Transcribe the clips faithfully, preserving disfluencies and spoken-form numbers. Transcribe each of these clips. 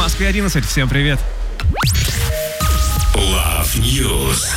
Москве одиннадцать. Всем привет. Love News.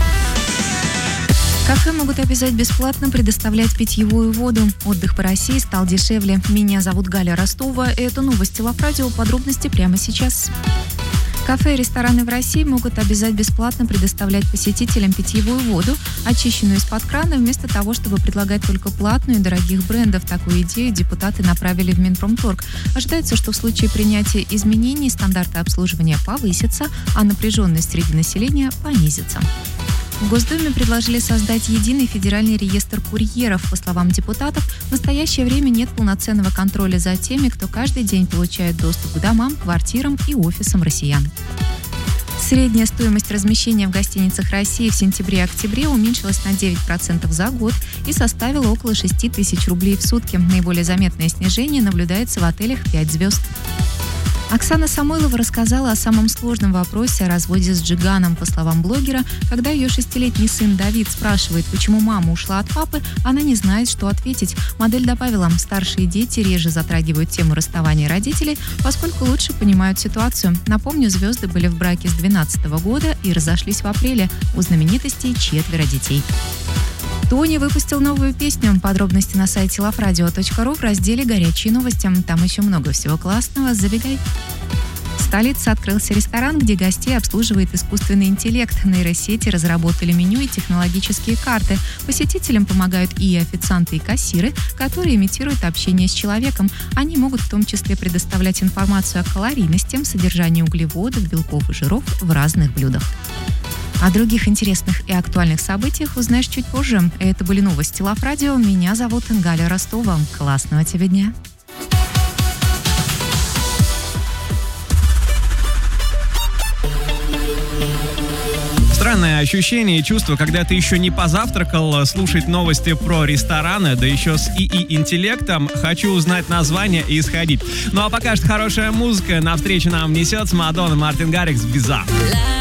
Кафе могут обязать бесплатно предоставлять питьевую воду. Отдых по России стал дешевле. Меня зовут Галя Ростова. Это новости Love Radio. Подробности прямо сейчас. Кафе и рестораны в России могут обязать бесплатно предоставлять посетителям питьевую воду, очищенную из-под крана, вместо того, чтобы предлагать только платную и дорогих брендов. Такую идею депутаты направили в Минпромторг. Ожидается, что в случае принятия изменений стандарты обслуживания повысятся, а напряженность среди населения понизится. В Госдуме предложили создать единый федеральный реестр курьеров. По словам депутатов, в настоящее время нет полноценного контроля за теми, кто каждый день получает доступ к домам, квартирам и офисам россиян. Средняя стоимость размещения в гостиницах России в сентябре-октябре уменьшилась на девять процентов за год и составила около шесть тысяч рублей в сутки. Наиболее заметное снижение наблюдается в отелях пять звезд. Оксана Самойлова рассказала о самом сложном вопросе о разводе с Джиганом. По словам блогера, когда ее шестилетний сын Давид спрашивает, почему мама ушла от папы, она не знает, что ответить. Модель добавила, старшие дети реже затрагивают тему расставания родителей, поскольку лучше понимают ситуацию. Напомню, звезды были в браке с две тысячи двенадцатого года и разошлись в апреле. У знаменитостей четверо детей. Тони выпустил новую песню. Подробности на сайте лав радио точка ру в разделе «Горячие новости». Там еще много всего классного. Забегай! В столице открылся ресторан, где гостей обслуживает искусственный интеллект. Нейросети разработали меню и технологические карты. Посетителям помогают и официанты, и кассиры, которые имитируют общение с человеком. Они могут в том числе предоставлять информацию о калорийности, содержании углеводов, белков и жиров в разных блюдах. О других интересных и актуальных событиях узнаешь чуть позже. Это были новости Love Radio. Меня зовут Галя Ростова. Классного тебе дня. Странное ощущение и чувство, когда ты еще не позавтракал, слушать новости про рестораны, да еще с ИИ-интеллектом. Хочу узнать название и сходить. Ну а пока что хорошая музыка. Навстречу нам несется Мадонна, Мартин Гаррикс, «Виза».